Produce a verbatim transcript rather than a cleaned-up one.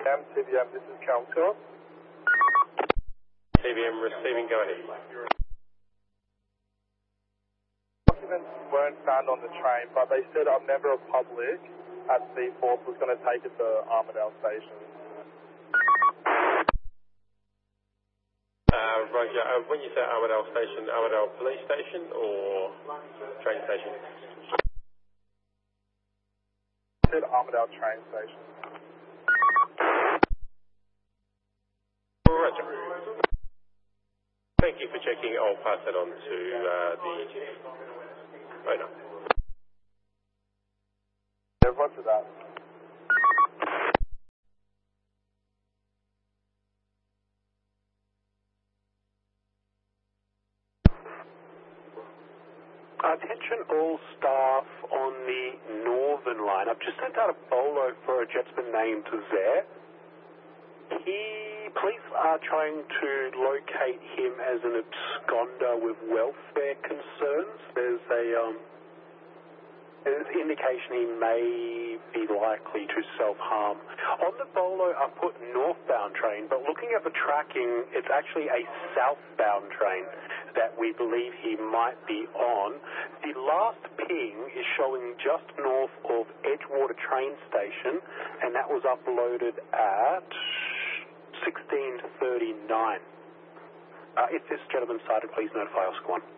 T V M, this is Kelmscott. T V M receiving, go ahead. Documents weren't found on the train, but they said a member of public at Seaforth was going to take it to Armidale Station. Uh, right, yeah, uh, when you say Armidale Station, Armidale Police Station or train station? I said Armidale train station. Roger. Thank you for checking. I'll pass that on to uh, the owner. Yeah, roger that. Attention all staff on the northern line. I've just sent out a bolo for a jetsman named Zaire. He, police are trying to locate him as an absconder with welfare concerns. There's a um, there's indication he may be likely to self-harm. On the bolo, I put northbound train, but looking at the tracking, it's actually a southbound train that we believe he might be on. The last ping is showing just north of Edgewater train station, and that was uploaded at sixteen thirty-nine. Uh, if this gentleman sighted, please notify Oscar one.